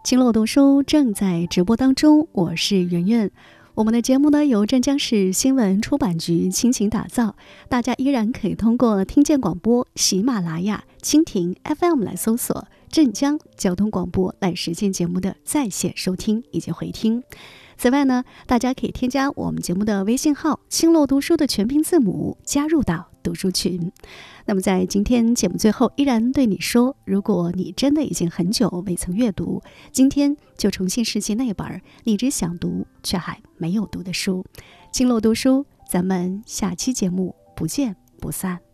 青落读书正在直播当中，我是圆圆。我们的节目呢由镇江市新闻出版局倾情打造，大家依然可以通过听见广播、喜马拉雅、蜻蜓 FM 来搜索镇江交通广播来实现节目的在线收听以及回听。此外呢，大家可以添加我们节目的微信号青落读书的全拼字母，加入到读书群。那么在今天节目最后，依然对你说，如果你真的已经很久未曾阅读，今天就重新拾起那本你只想读却还没有读的书。青落读书，咱们下期节目不见不散。